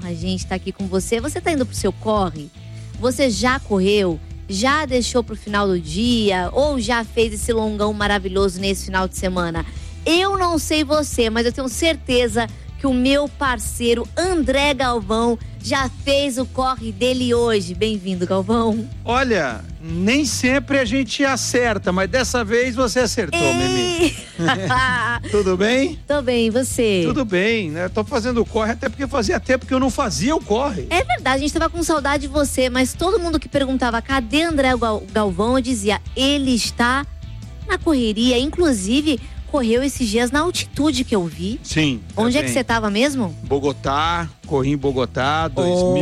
a gente tá aqui com você. Você tá indo pro seu corre? Você já correu? Já deixou pro final do dia? Ou já fez esse longão maravilhoso nesse final de semana? Eu não sei você, mas eu tenho certeza que o meu parceiro André Galvão já fez o corre dele hoje. Bem-vindo, Galvão. Olha, nem sempre a gente acerta, mas dessa vez você acertou, Mimi. Tudo bem? Tô bem, e você? Tudo bem, né? Tô fazendo o corre até porque fazia tempo que eu não fazia o corre. É verdade, a gente tava com saudade de você, mas todo mundo que perguntava cadê André Galvão, eu dizia, ele está na correria, inclusive correu esses dias na altitude que eu vi. Sim. Onde é que você tava mesmo? Bogotá, corri em Bogotá,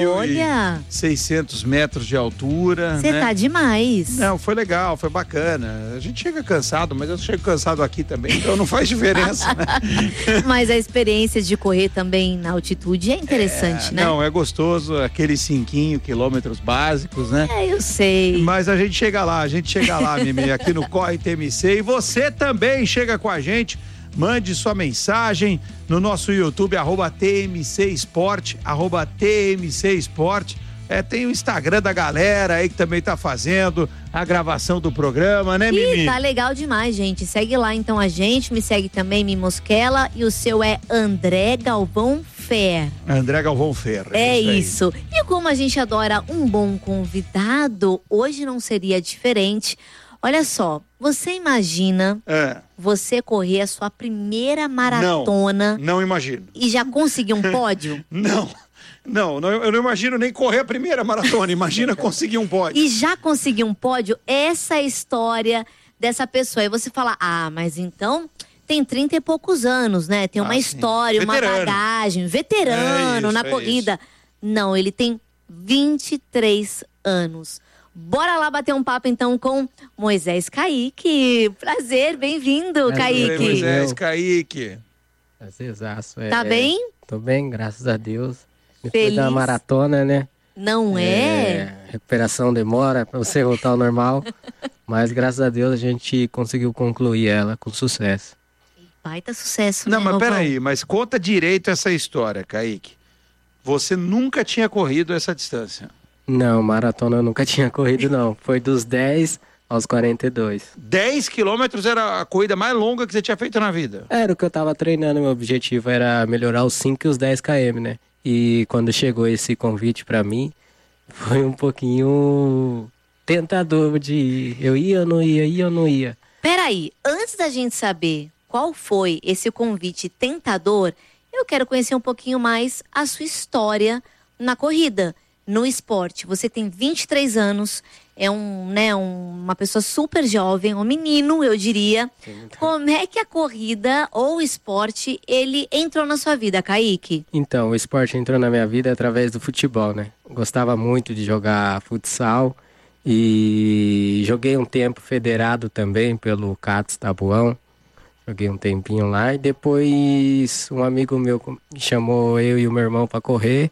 2.600 metros de altura. Você tá demais. Não, foi legal, foi bacana. A gente chega cansado, mas eu chego cansado aqui também, então não faz diferença, né? Mas a experiência de correr também na altitude é interessante, né? Não, é gostoso, aqueles 5 quilômetros básicos, né? Eu sei. Mas a gente chega lá, Mimi, aqui no Corre TMC. E você também chega com a gente. Mande sua mensagem no nosso YouTube, @TMC Esporte, @TMC Esporte. Tem o Instagram da galera aí que também tá fazendo a gravação do programa, né, Mimi? Tá legal demais, gente. Segue lá então a gente, me segue também, Mimosquela, e o seu é André Galvão Fer. André Galvão Fer. É isso. E como a gente adora um bom convidado, hoje não seria diferente. Olha só, você imagina você correr a sua primeira maratona? Não imagino. E já conseguir um pódio? Não, eu não imagino nem correr a primeira maratona, imagina conseguir um pódio. E já conseguir um pódio, essa é a história dessa pessoa. E você fala, mas então tem 30 e poucos anos, né? Tem uma história, uma bagagem, veterano na corrida. Não, ele tem 23 anos. Bora lá bater um papo então com Moisés Kaique. Prazer, bem-vindo, Kaique. Moisés Kaique. Prazerzaço. Tá bem? Tô bem, graças a Deus. Feliz. Depois da maratona, né? Não é? Recuperação demora pra você voltar ao normal. Mas graças a Deus a gente conseguiu concluir ela com sucesso. Baita sucesso, Não, né, mas Galvão? peraí, mas conta direito essa história, Kaique. Você nunca tinha corrido essa distância? Não, maratona eu nunca tinha corrido, não. Foi dos 10 aos 42. 10 quilômetros era a corrida mais longa que você tinha feito na vida? Era o que eu tava treinando, meu objetivo era melhorar os 5 e os 10 km, né? E quando chegou esse convite pra mim, foi um pouquinho tentador de ir. Eu ia ou não ia. Peraí, antes da gente saber qual foi esse convite tentador, eu quero conhecer um pouquinho mais a sua história na corrida. No esporte, você tem 23 anos, é uma pessoa super jovem, um menino, eu diria. Como é que a corrida ou o esporte, ele entrou na sua vida, Kaique? Então, o esporte entrou na minha vida através do futebol, né? Gostava muito de jogar futsal e joguei um tempo federado também pelo CATS Tabuão. Joguei um tempinho lá e depois um amigo meu chamou eu e o meu irmão para correr.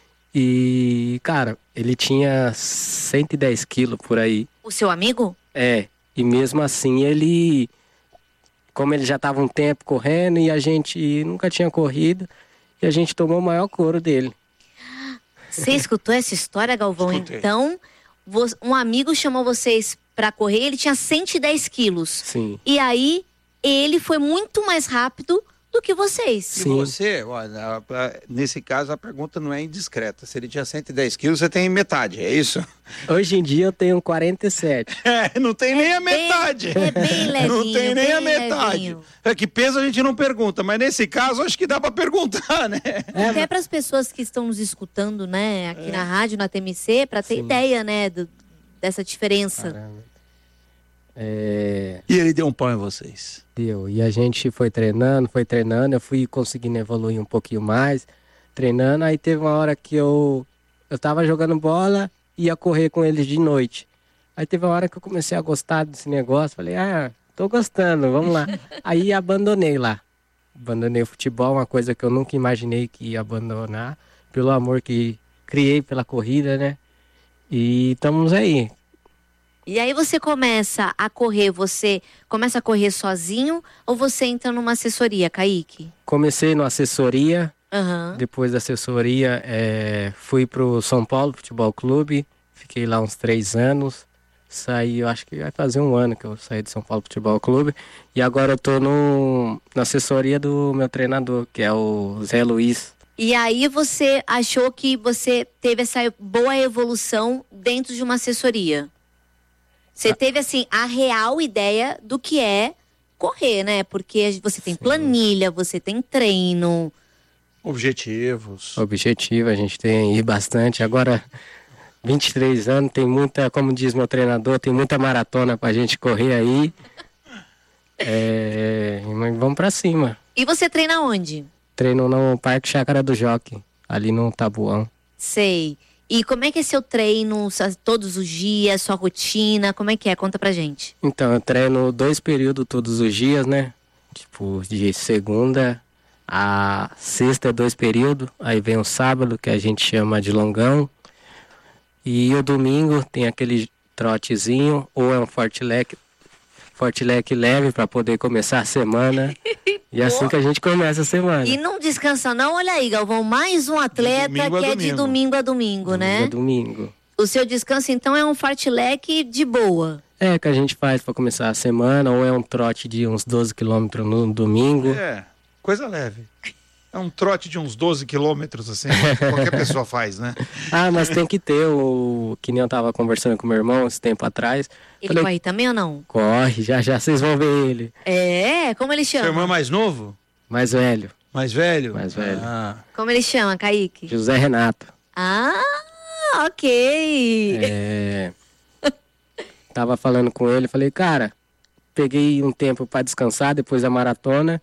E, cara, ele tinha 110 quilos por aí. O seu amigo? E mesmo assim ele, como ele já estava um tempo correndo e a gente nunca tinha corrido, e a gente tomou o maior couro dele. Você escutou essa história, Galvão? Escutei. Então, um amigo chamou vocês pra correr, ele tinha 110 quilos. Sim. E aí, ele foi muito mais rápido do que vocês. E Sim. você, olha, nesse caso a pergunta não é indiscreta. Se ele tinha 110 quilos, você tem metade, é isso? Hoje em dia eu tenho 47. Não tem nem a metade. É bem levinho. Não tem nem a bem metade. levinho. Que peso a gente não pergunta, mas nesse caso acho que dá pra perguntar, né? Até para as pessoas que estão nos escutando, né, aqui na rádio, na TMC, para ter ideia, né, dessa diferença. Caramba. E ele deu um pau em vocês? Deu. E a gente foi treinando, eu fui conseguindo evoluir um pouquinho mais, treinando. Aí teve uma hora que eu tava jogando bola e ia correr com eles de noite. Aí teve uma hora que eu comecei a gostar desse negócio, falei, tô gostando, vamos lá. Aí abandonei lá. Abandonei o futebol, uma coisa que eu nunca imaginei que ia abandonar, pelo amor que criei pela corrida, né? E estamos aí. E aí você começa a correr sozinho ou você entra numa assessoria, Kaique? Comecei na assessoria, Aham. Depois da assessoria, fui pro São Paulo Futebol Clube. Fiquei lá uns 3 anos. Saí, eu acho que vai fazer 1 ano que eu saí do São Paulo Futebol Clube. E agora eu tô na assessoria do meu treinador, que é o Zé Luiz. E aí você achou que você teve essa boa evolução dentro de uma assessoria? Você teve, assim, a real ideia do que é correr, né? Porque você tem planilha, você tem treino. Objetivos. Objetivo, a gente tem aí bastante. Agora, 23 anos, tem muita, como diz meu treinador, tem muita maratona pra gente correr aí. Mas vamos pra cima. E você treina onde? Treino no Parque Chácara do Jockey, ali no Tabuão. Sei. E como é que é seu treino, todos os dias, sua rotina, como é que é? Conta pra gente. Então, eu treino 2 períodos todos os dias, né? Tipo, de segunda a sexta é 2 períodos, aí vem o sábado, que a gente chama de longão. E o domingo tem aquele trotezinho, ou é um fortilec leve para poder começar a semana. E é assim que a gente começa a semana. E não descansa não, olha aí, Galvão, mais um atleta que é de domingo a domingo, né? Domingo. O seu descanso, então, é um fartlek de boa. É, que a gente faz para começar a semana, ou é um trote de uns 12 quilômetros no domingo. É, coisa leve. É um trote de uns 12 quilômetros, assim, qualquer pessoa faz, né? Ah, mas tem que ter que nem eu tava conversando com meu irmão esse tempo atrás. Ele corre também ou não? Corre, já vocês vão ver ele. É, como ele chama? Seu irmão é mais novo? Mais velho. Mais velho? Mais velho. Ah. Como ele chama, Kaique? José Renato. Ah, ok. Tava falando com ele, falei, cara, peguei um tempo para descansar depois da maratona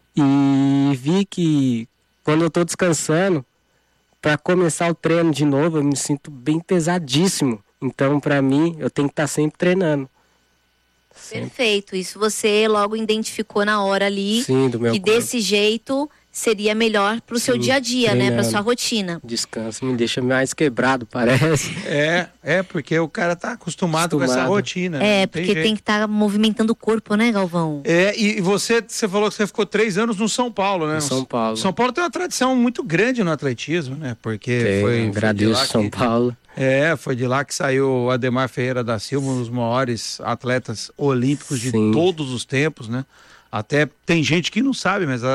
e vi que quando eu tô descansando, para começar o treino de novo, eu me sinto bem pesadíssimo. Então, para mim, eu tenho que estar sempre treinando. Perfeito. Isso você logo identificou na hora ali. Sim, do meu que corpo. desse jeito seria melhor pro seu dia a dia, né? Pra sua rotina. Descanso me deixa mais quebrado, parece. Porque o cara tá acostumado com essa rotina. Porque tem que estar movimentando o corpo, né, Galvão? E você falou que você ficou 3 anos no São Paulo, né? São Paulo. São Paulo tem uma tradição muito grande no atletismo, né? Porque agradeço São Paulo. Foi de lá que saiu o Ademar Ferreira da Silva, um dos maiores atletas olímpicos de todos os tempos, né? Até tem gente que não sabe, mas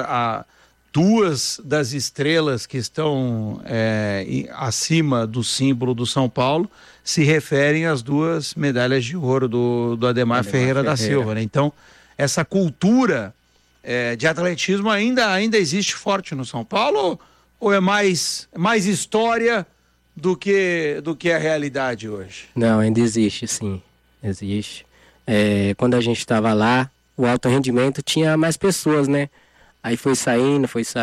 duas das estrelas que estão acima do símbolo do São Paulo se referem às 2 medalhas de ouro do Ademar Ferreira da Silva, né? Então, essa cultura de atletismo ainda existe forte no São Paulo ou é mais história do que a realidade hoje? Não, ainda existe, sim. Existe. Quando a gente estava lá, o alto rendimento tinha mais pessoas, né? Aí foi saindo,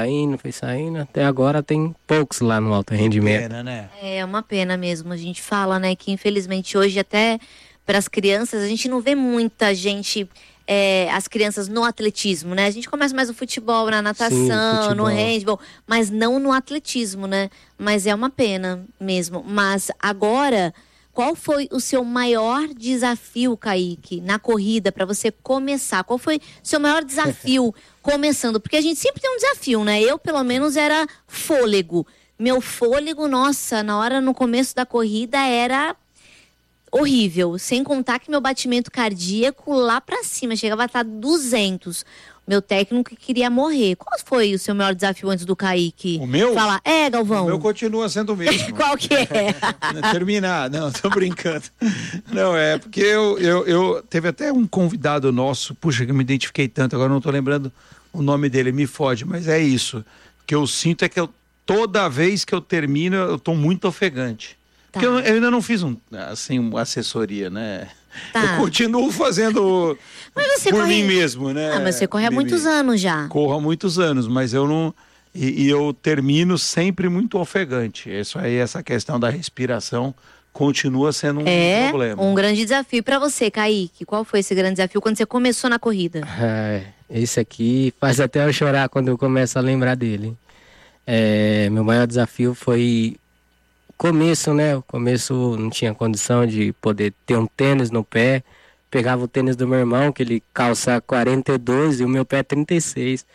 até agora tem poucos lá no alto rendimento. Pena, né? É uma pena mesmo. A gente fala, né, que infelizmente hoje até para as crianças, a gente não vê muita gente, as crianças no atletismo, né? A gente começa mais no futebol, na natação, no handball, mas não no atletismo, né? Mas é uma pena mesmo. Mas agora, qual foi o seu maior desafio, Kaique, na corrida para você começar? Qual foi o seu maior desafio começando? Porque a gente sempre tem um desafio, né? Eu, pelo menos, era fôlego. Meu fôlego, nossa, no começo da corrida era horrível. Sem contar que meu batimento cardíaco lá pra cima, chegava a estar 200. Meu técnico queria morrer. Qual foi o seu maior desafio antes do Kaique? O meu? Fala, Galvão. O meu continua sendo o mesmo. Qual que é? Terminar. Não, tô brincando. Não, porque eu teve até um convidado nosso, puxa, que eu me identifiquei tanto, agora não tô lembrando o nome dele, me fode, mas é isso. O que eu sinto é que toda vez que eu termino, eu tô muito ofegante. Tá. Porque eu ainda não fiz uma assessoria, né? Tá. Eu continuo fazendo por mim mesmo, né? Mas você corre há muitos anos já. Corro há muitos anos, mas eu não... E eu termino sempre muito ofegante. Isso aí, essa questão da respiração continua sendo um problema. É um grande desafio para você, Kaique. Qual foi esse grande desafio quando você começou na corrida? Esse aqui faz até eu chorar quando eu começo a lembrar dele. Meu maior desafio foi começo, né? O começo não tinha condição de poder ter um tênis no pé. Pegava o tênis do meu irmão, que ele calça 42 e o meu pé 36.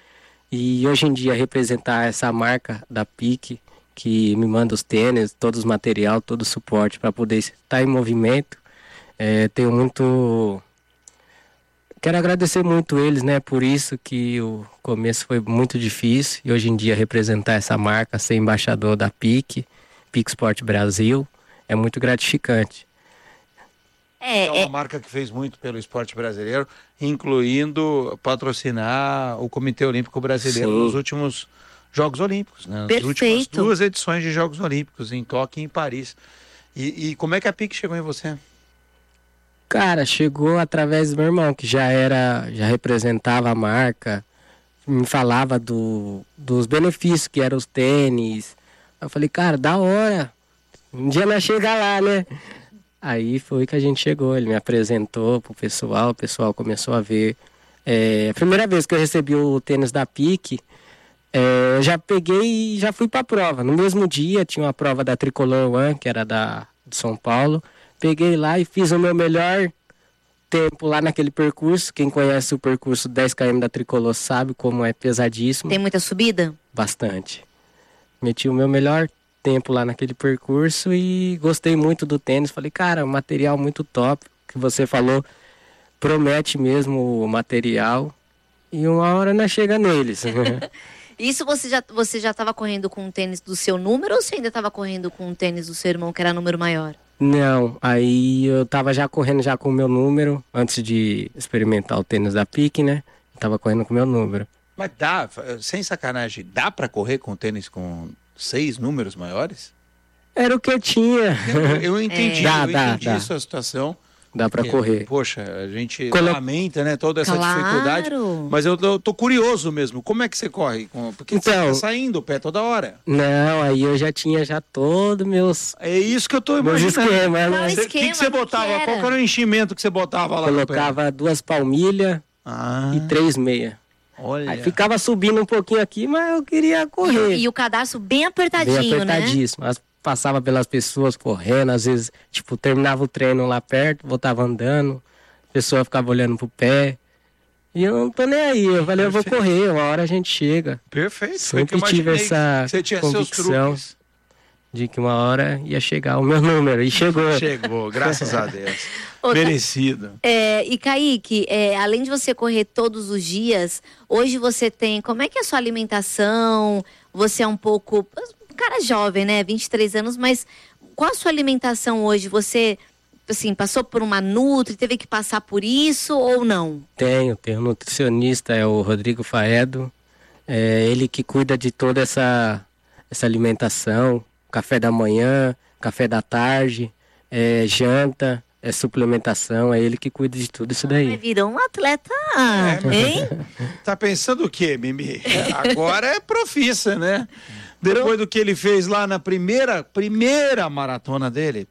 E hoje em dia representar essa marca da PIC, que me manda os tênis, todo os material, todo o suporte para poder estar em movimento, tenho muito... Quero agradecer muito eles, né? Por isso que o começo foi muito difícil. E hoje em dia representar essa marca, ser embaixador da PIC Sport Brasil, é muito gratificante. É uma marca que fez muito pelo esporte brasileiro, incluindo patrocinar o Comitê Olímpico Brasileiro nos últimos Jogos Olímpicos, né? Nas últimas 2 edições de Jogos Olímpicos, em Tóquio e em Paris. E como é que a PIC chegou em você? Cara, chegou através do meu irmão, que já representava a marca, me falava dos benefícios que eram os tênis. Eu falei, cara, da hora, um dia nós chegar lá, né? Aí foi que a gente chegou, ele me apresentou pro pessoal, o pessoal começou a ver. A primeira vez que eu recebi o tênis da PIC, eu já peguei e já fui pra prova. No mesmo dia tinha uma prova da Tricolor One, que era de São Paulo. Peguei lá e fiz o meu melhor tempo lá naquele percurso. Quem conhece o percurso 10 km da Tricolor sabe como é pesadíssimo. Tem muita subida? Bastante. Meti o meu melhor tempo lá naquele percurso e gostei muito do tênis. Falei, cara, material muito top, que você falou, promete mesmo o material e uma hora nós chega neles. Isso você já estava correndo com um tênis do seu número ou você ainda estava correndo com um tênis do seu irmão que era número maior? Não, aí eu tava já correndo já com o meu número, antes de experimentar o tênis da PIC, né? Eu tava correndo com o meu número. Mas dá, sem sacanagem, dá pra correr com tênis com 6 números maiores? Era o que eu tinha. Eu entendi, eu entendi dá. essa situação. Dá pra correr. Poxa, a gente lamenta, né, toda essa dificuldade. Mas eu tô curioso mesmo. Como é que você corre? Porque você tá saindo o pé toda hora. Não, aí eu já tinha todo meus... É isso que eu tô imaginando. Esquema, né? O que você botava? Qual que era o enchimento que você botava lá no pé? Colocava 2 palmilhas e 3 meias. Olha. Aí ficava subindo um pouquinho aqui, mas eu queria correr. E o cadarço bem apertadinho, bem apertadíssimo, né? Passava pelas pessoas correndo, às vezes, tipo, terminava o treino lá perto, voltava andando, a pessoa ficava olhando pro pé. E eu não tô nem aí, eu falei, eu vou correr, uma hora a gente chega. Perfeito. Sempre tive essa convicção de que uma hora ia chegar o meu número, e chegou. Chegou, graças a Deus. Merecido. E Kaique, além de você correr todos os dias, hoje você tem, como é que é a sua alimentação? Você é um pouco... cara jovem, né? 23 anos, mas qual a sua alimentação hoje? Você, assim, passou por uma nutri, teve que passar por isso ou não? Tenho um nutricionista, é o Rodrigo Faedo. É ele que cuida de toda essa alimentação, café da manhã, café da tarde, janta, suplementação, é ele que cuida de tudo isso daí. Virou um atleta, hein? Tá pensando o quê, Mimi? Agora é profissa, né? Depois do que ele fez lá na primeira maratona dele.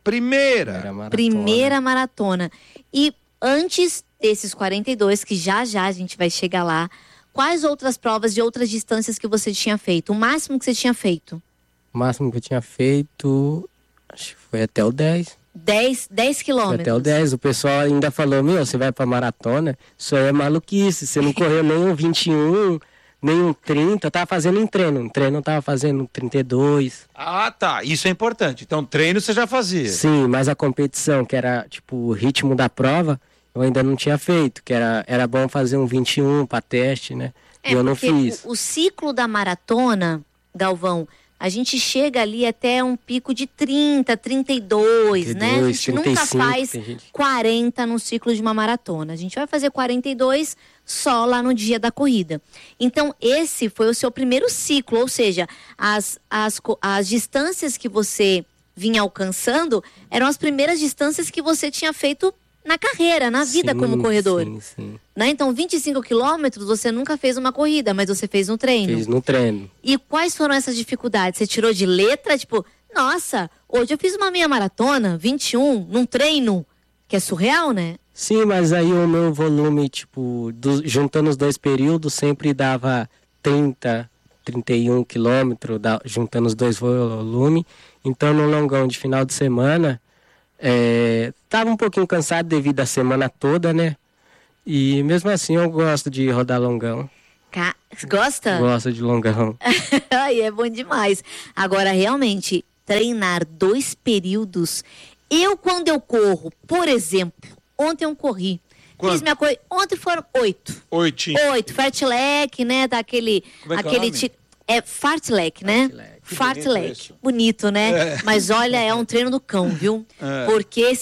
Primeira maratona. E antes desses 42, que já a gente vai chegar lá, quais outras provas de outras distâncias que você tinha feito? O máximo que você tinha feito? O máximo que eu tinha feito, acho que foi até o 10. 10 quilômetros? Até o 10. O pessoal ainda falou, você vai pra maratona? Isso aí é maluquice, você não correu nem um 21... nem um 30, eu tava fazendo em treino. Treino eu tava fazendo 32. Ah, tá. Isso é importante. Então, treino você já fazia. Sim, mas a competição, que era, tipo, o ritmo da prova, eu ainda não tinha feito. Que era bom fazer um 21 pra teste, né? E eu não fiz. O ciclo da maratona, Galvão, a gente chega ali até um pico de 30, 32, né? A gente 35, nunca faz 40 no ciclo de uma maratona. A gente vai fazer 42 só lá no dia da corrida. Então, esse foi o seu primeiro ciclo, ou seja, as distâncias que você vinha alcançando eram as primeiras distâncias que você tinha feito na carreira, na vida como corredor. Sim. Né? Então, 25 quilômetros, você nunca fez uma corrida, mas você fez no treino. Fiz no treino. E quais foram essas dificuldades? Você tirou de letra, tipo, nossa, hoje eu fiz uma meia maratona, 21, num treino, que é surreal, né? Sim, mas aí o meu volume, tipo, juntando os 2 períodos, sempre dava 30, 31 quilômetros, juntando os 2 volumes. Então, no longão de final de semana, tava um pouquinho cansado devido à semana toda, né? E mesmo assim eu gosto de rodar longão. Gosta? Gosto de longão. Ai, é bom demais. Agora, realmente, treinar 2 períodos. Quando eu corro, por exemplo, ontem eu corri. Quanto? Fiz minha coisa. Ontem foram 8. 8. 8. Fartlek, né? Daquele. Como é que aquele é o nome? Fartlek, né? Fartlek. Bonito, né? Mas olha, é um treino do cão, viu? Porque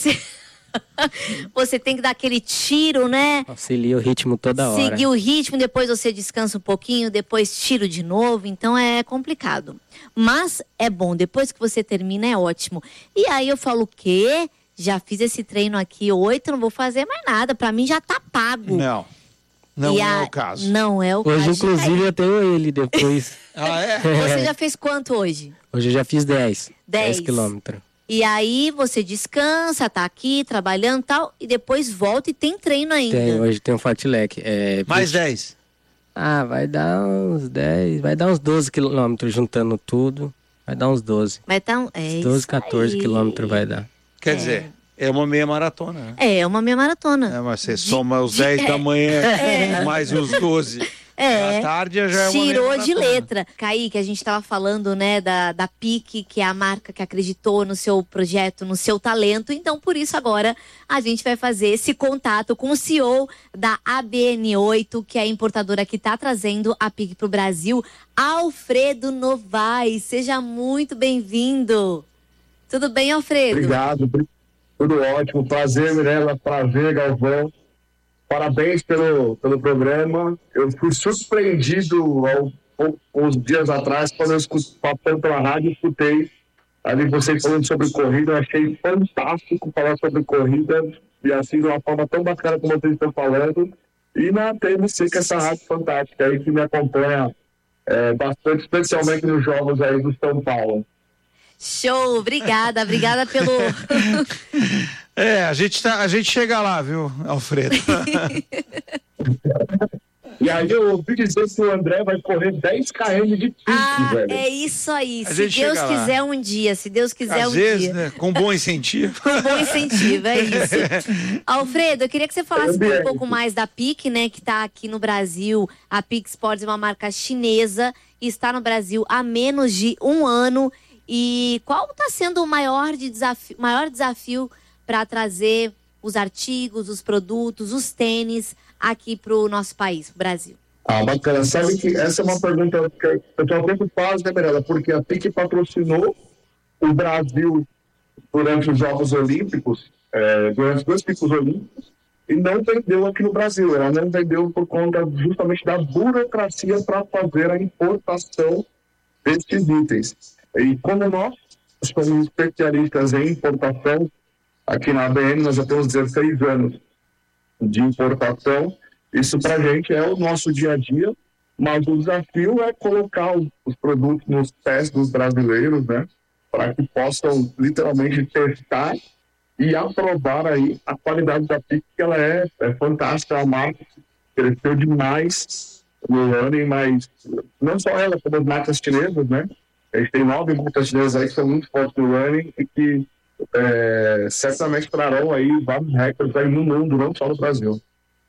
você tem que dar aquele tiro, né? Auxilia o ritmo toda hora. Seguir o ritmo, depois você descansa um pouquinho, depois tiro de novo, então é complicado. Mas é bom, depois que você termina é ótimo. E aí eu falo o quê? Já fiz esse treino aqui 8, não vou fazer mais nada, pra mim já tá pago. Não é o caso. Não é o caso. Hoje, inclusive, eu tenho ele depois. Você já fez quanto hoje? Hoje eu já fiz 10. 10 10 quilômetros. E aí você descansa, tá aqui trabalhando e tal, e depois volta e tem treino ainda. Hoje tem um fartlek. Mais 10. Vai dar uns 10, vai dar uns 12 quilômetros juntando tudo. Vai dar uns 12. Vai dar 12, 14 quilômetros vai dar. Quer dizer, é uma meia maratona, né? É uma meia maratona. Mas você soma os 10 da manhã mais os 12. À tarde já é uma tirou de letra. Kaique, a gente tava falando, né, da PIC, que é a marca que acreditou no seu projeto, no seu talento. Então, por isso, agora, a gente vai fazer esse contato com o CEO da ABN8, que é a importadora que tá trazendo a PIC pro Brasil, Alfredo Novaes. Seja muito bem-vindo. Tudo bem, Alfredo? Obrigado. Tudo ótimo. Prazer, Mirella. Prazer, Galvão. Parabéns pelo programa. Eu fui surpreendido uns dias atrás, quando eu escutei pela rádio, escutei ali vocês falando sobre corrida. Eu achei fantástico falar sobre corrida, e assim, de uma forma tão bacana como vocês estão falando. E na TMC, que é essa rádio fantástica aí, que me acompanha bastante, especialmente nos jogos aí do São Paulo. Show, obrigada pelo... A gente chega lá, viu, Alfredo? E aí eu ouvi dizer que o André vai correr 10 km de pique, velho. É isso aí, A se gente Deus chega lá. quiser um dia, se Deus quiser Às um vezes, dia. né? Com bom incentivo. Com bom incentivo, é isso. Alfredo, eu queria que você falasse um pouco mais da PIC, né, que tá aqui no Brasil. A PIC Sports é uma marca chinesa e está no Brasil há menos de 1 ano. E qual está sendo o maior desafio para trazer os artigos, os produtos, os tênis aqui para o nosso país, pro Brasil? Bacana. Sabe que essa é uma pergunta que o pessoal sempre faz, né, Mirella? Porque a PIC patrocinou o Brasil durante os Jogos Olímpicos, durante os 2 picos olímpicos, e não vendeu aqui no Brasil. Ela não vendeu por conta justamente da burocracia para fazer a importação desses itens. E como nós somos especialistas em importação, aqui na ABN nós já temos 16 anos de importação. Isso para a gente é o nosso dia a dia, mas o desafio é colocar os produtos nos pés dos brasileiros, né? Para que possam literalmente testar e aprovar aí a qualidade da PIC, que ela é fantástica. A marca cresceu demais no ano, mas não só ela, como as marcas chinesas, né? A gente tem 9 marcas chinesas aí que são muito fortes no running e que certamente trarão aí vários recordes aí no mundo, não só no Brasil.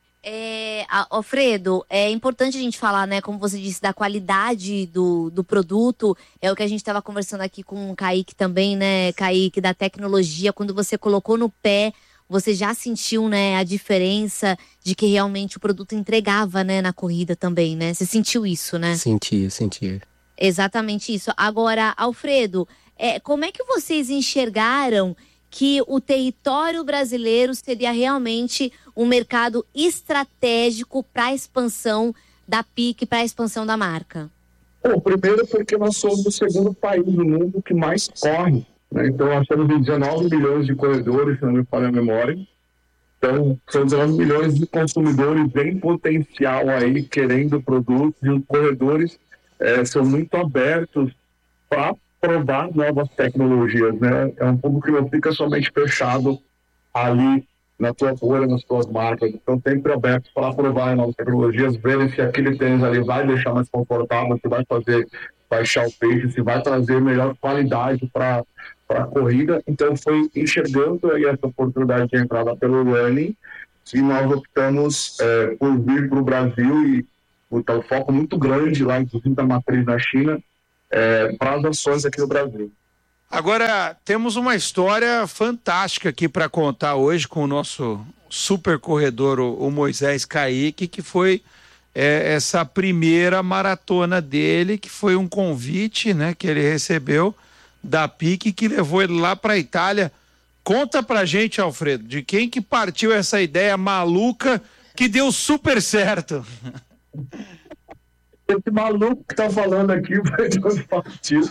Alfredo, é importante a gente falar, né, como você disse, da qualidade do produto. É o que a gente estava conversando aqui com o Kaique também, né, Kaique, da tecnologia. Quando você colocou no pé, você já sentiu, né, a diferença de que realmente o produto entregava, né, na corrida também, né? Você sentiu isso, né? Senti. Exatamente isso. Agora, Alfredo, como é que vocês enxergaram que o território brasileiro seria realmente um mercado estratégico para a expansão da PIC, para a expansão da marca? Bom, primeiro porque nós somos o segundo país do mundo que mais corre, né? Então nós temos 19 milhões de corredores, se não me falha a memória. Então são 19 milhões de consumidores em potencial aí, querendo produtos, e os corredores são muito abertos para provar novas tecnologias, né? É um público que não fica somente fechado ali na tua bolha, nas tuas marcas. Então, sempre aberto para provar novas tecnologias, verem se aquele tênis ali vai deixar mais confortável, se vai fazer baixar o peso, se vai trazer melhor qualidade para a corrida. Então, foi enxergando aí essa oportunidade de entrada pelo running, e nós optamos por vir para o Brasil tá um foco muito grande lá, inclusive da matriz na China, para as ações aqui no Brasil. Agora, temos uma história fantástica aqui para contar hoje com o nosso super corredor, o Moisés Kaique, que foi essa primeira maratona dele, que foi um convite, né, que ele recebeu da PIC, que levou ele lá para a Itália. Conta pra gente, Alfredo, de quem que partiu essa ideia maluca que deu super certo. Esse maluco que tá falando aqui vai de onde partiu.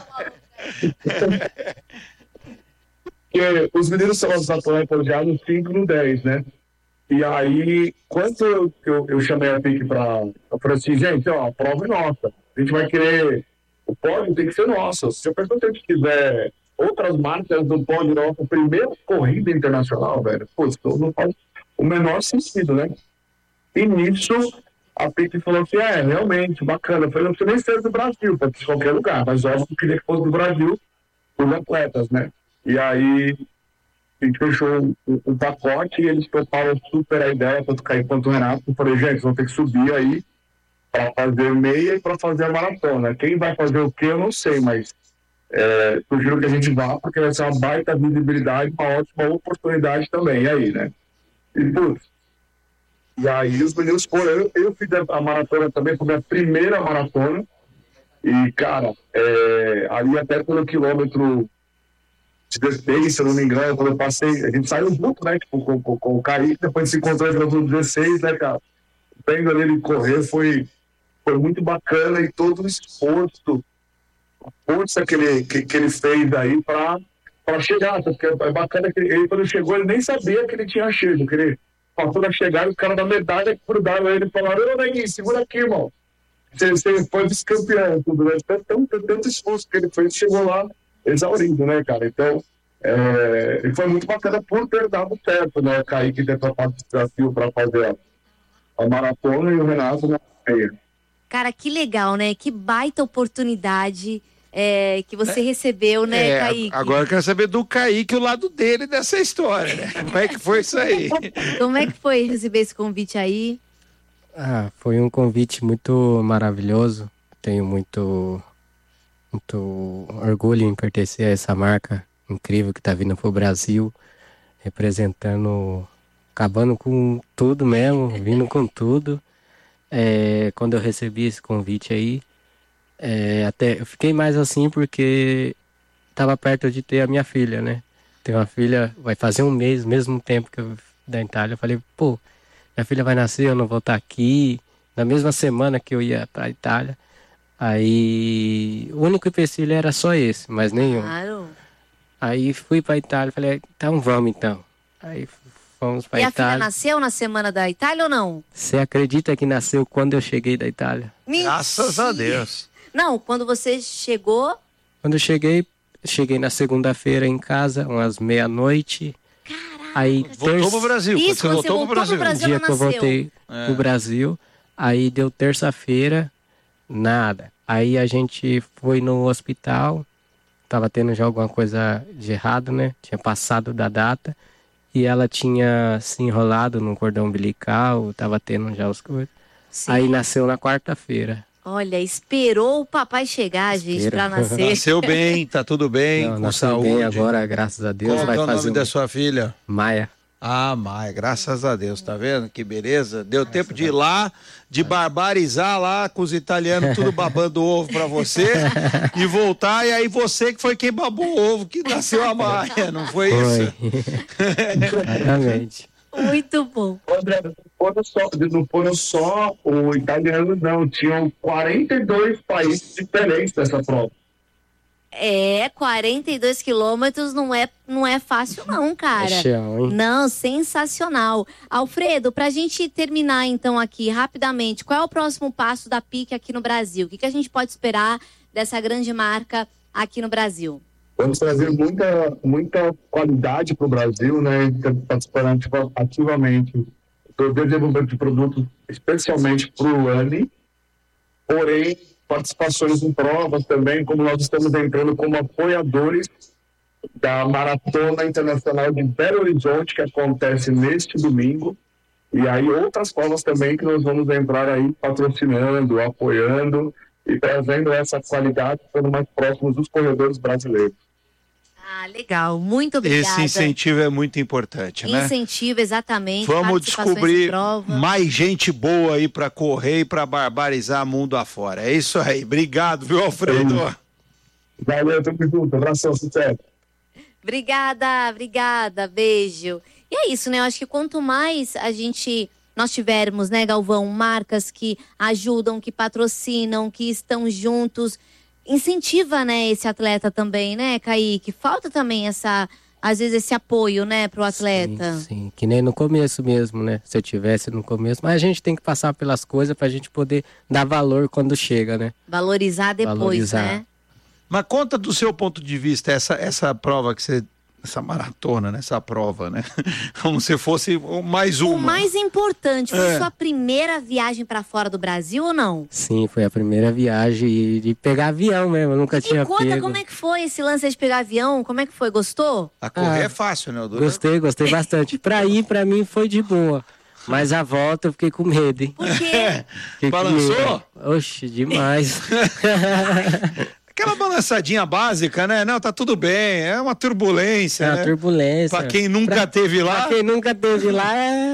Porque os meninos são os atletas já no 5 e no 10, né? E aí, quando eu chamei a PIC eu falei assim, gente, ó, a prova é nossa. A gente vai querer... O pódio tem que ser nosso. Se a pessoa quiser outras marcas do pódio nossa primeira corrida internacional, velho, pô, isso não faz o menor sentido, né? E nisso, a PIC falou assim, realmente, bacana. Eu falei, não precisa nem ser do Brasil, pode ser de qualquer lugar, mas óbvio que eu queria que fosse do Brasil, os atletas, né? E aí, a gente fechou um pacote e eles toparam super a ideia, tanto o Kaique quanto o Renato. Eu falei, gente, vão ter que subir aí para fazer meia e para fazer a maratona. Quem vai fazer o quê, eu não sei, mas sugiro que a gente vá, porque vai ser uma baita visibilidade, uma ótima oportunidade também. E aí, né? E aí os meninos foram. Eu fiz a maratona também, foi a minha primeira maratona. E, cara, ali até pelo quilômetro 16, se eu não me engano, quando eu passei, a gente saiu junto, né? Tipo, com o Kaique, depois se encontrou no quilômetro 16, né, cara? Vendo ali ele correr foi muito bacana e todo o esforço, a força que ele fez aí para chegar, porque é bacana que ele, quando chegou, ele nem sabia que ele tinha chego, que ele passou na chegada, os caras da medalha grudaram ele e falaram, Neguinho, segura aqui, irmão, você foi vice-campeão, tudo, né? Tanto esforço que ele fez, chegou lá exaurindo, né, cara? Então, e foi muito bacana por ter dado certo, né, Kaique ter topado esse desafio para fazer a maratona e o Renato na meia. Cara, que legal, né? Que baita oportunidade que você recebeu, né, Kaique? Agora eu quero saber do Kaique, o lado dele dessa história, né? Como é que foi isso aí? Como é que foi receber esse convite aí? Foi um convite muito maravilhoso. Tenho muito orgulho em pertencer a essa marca incrível que está vindo pro Brasil, representando, acabando com tudo mesmo, vindo com tudo. Quando eu recebi esse convite aí, até eu fiquei mais assim porque estava perto de ter a minha filha, né? Tenho uma filha, vai fazer um mês, mesmo tempo que eu da Itália. Eu falei, pô, minha filha vai nascer, eu não vou estar aqui. Na mesma semana que eu ia para a Itália. Aí, o único empecilho era só esse, mas nenhum. Claro. Aí fui para a Itália, falei, então vamos então. Aí fomos para a Itália. E a filha nasceu na semana da Itália ou não? Você acredita que nasceu quando eu cheguei da Itália? Mentira. Graças a Deus. Não, quando você chegou... Quando eu cheguei na segunda-feira em casa, umas meia-noite. Caraca. Aí Voltou pro Brasil. Isso, você voltou pro Brasil. O dia que eu voltei pro Brasil, aí deu terça-feira, nada. Aí a gente foi no hospital, tava tendo já alguma coisa de errado, né? Tinha passado da data. E ela tinha se enrolado no cordão umbilical, tava tendo já os coisas. Aí nasceu na quarta-feira. Olha, esperou o papai chegar, gente, pra nascer. Nasceu bem, tá tudo bem, com nasceu saúde. bem agora, graças a Deus. Qual é o nome da sua filha? Maia. Maia, graças a Deus, tá vendo? Que beleza. Deu tempo de ir lá, de barbarizar lá com os italianos, tudo babando ovo pra você, e voltar, e aí você que foi quem babou o ovo, que nasceu a Maia, não foi isso? Exatamente. Muito bom. André, não foram só o italiano, não. Tinham 42 países diferentes nessa prova. 42 quilômetros não é fácil não, cara. Chão, hein? Não, sensacional. Alfredo, pra gente terminar então aqui rapidamente, qual é o próximo passo da PIC aqui no Brasil? O que a gente pode esperar dessa grande marca aqui no Brasil? Vamos trazer muita qualidade para o Brasil, né? Participando ativamente do desenvolvimento de produtos, especialmente para o ANI. Porém, participações em provas também, como nós estamos entrando como apoiadores da Maratona Internacional de Belo Horizonte, que acontece neste domingo. E aí outras provas também que nós vamos entrar aí patrocinando, apoiando e trazendo essa qualidade, ficando mais próximos dos corredores brasileiros. Ah, legal. Muito obrigada. Esse incentivo é muito importante, né? Incentivo, exatamente. Vamos participações em descobrir prova. mais gente boa aí para correr e para barbarizar mundo afora. É isso aí. Obrigado, viu, Alfredo? Valeu, tamo junto. Abração, sucesso. Obrigada. Beijo. E é isso, né? Eu acho que quanto mais nós tivermos, né, Galvão, marcas que ajudam, que patrocinam, que estão juntos, incentiva, né, esse atleta também, né, Kaique? Falta também às vezes esse apoio, né, pro atleta. Sim, que nem no começo mesmo, né? Se eu tivesse no começo, mas a gente tem que passar pelas coisas pra gente poder dar valor quando chega, né? Valorizar depois, né? Mas conta do seu ponto de vista essa prova que você... Essa maratona, né? Essa prova, né? Como se fosse mais uma. O mais importante, foi sua primeira viagem pra fora do Brasil ou não? Sim, foi a primeira viagem de pegar avião mesmo, eu nunca tinha conta pego. Como é que foi esse lance de pegar avião? Como é que foi? Gostou? A correr é fácil, né? Gostei bastante. Pra mim foi de boa. Mas a volta eu fiquei com medo, hein? Por quê? Balançou? Oxe, demais. Aquela balançadinha básica, né? Não, tá tudo bem, é uma turbulência, É uma né? turbulência. Pra quem nunca teve lá... Pra quem nunca teve lá,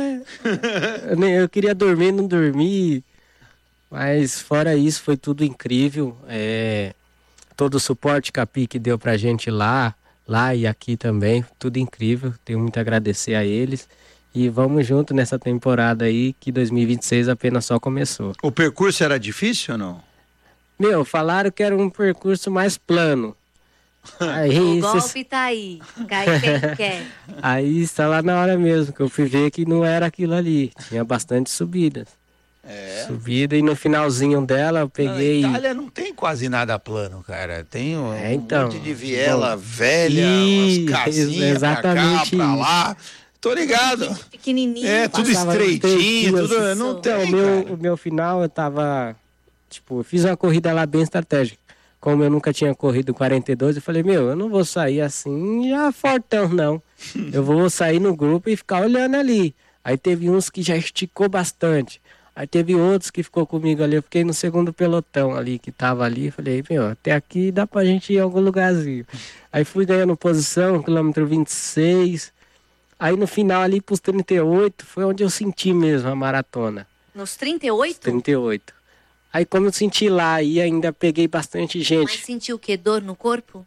eu queria dormir, não dormi. Mas fora isso, foi tudo incrível. Todo o suporte que a PIC deu pra gente lá e aqui também, tudo incrível. Tenho muito a agradecer a eles. E vamos junto nessa temporada aí, que 2026 apenas só começou. O percurso era difícil ou não? Falaram que era um percurso mais plano. Aí, o golpe tá aí. Cai quem quer. Aí está lá na hora mesmo, que eu fui ver que não era aquilo ali. Tinha bastante subidas. Subida, e no finalzinho dela eu peguei... Na Itália não tem quase nada plano, cara. Tem um monte de viela bom, velha, umas casinhas exatamente pra cá, pra lá. Tô ligado. Pequenininho. Tudo estreitinho, tudo... Não tem, o meu final eu tava... Tipo, eu fiz uma corrida lá bem estratégica. Como eu nunca tinha corrido 42, eu falei, eu não vou sair assim já fortão, não. Eu vou sair no grupo e ficar olhando ali. Aí teve uns que já esticou bastante. Aí teve outros que ficou comigo ali. Eu fiquei no segundo pelotão ali, que tava ali. Falei, até aqui dá pra gente ir em algum lugarzinho. Aí fui ganhando posição, quilômetro 26. Aí no final ali pros 38, foi onde eu senti mesmo a maratona. Nos 38? 38. Aí como eu senti lá e ainda peguei bastante gente. Mas sentiu o quê? Dor no corpo?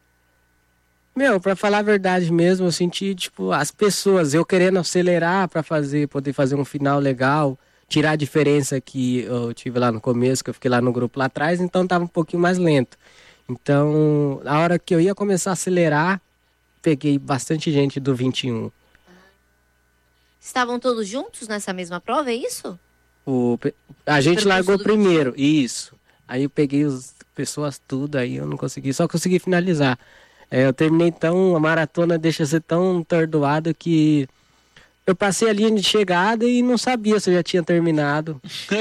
Pra falar a verdade mesmo, eu senti, as pessoas, eu querendo acelerar pra poder fazer um final legal, tirar a diferença que eu tive lá no começo, que eu fiquei lá no grupo lá atrás, então tava um pouquinho mais lento. Então, na hora que eu ia começar a acelerar, peguei bastante gente do 21. Estavam todos juntos nessa mesma prova, é isso? A gente largou primeiro, isso. Aí eu peguei as pessoas tudo, aí eu não consegui, só consegui finalizar. Eu terminei a maratona deixa ser tão atordoado que eu passei a linha de chegada e não sabia se eu já tinha terminado.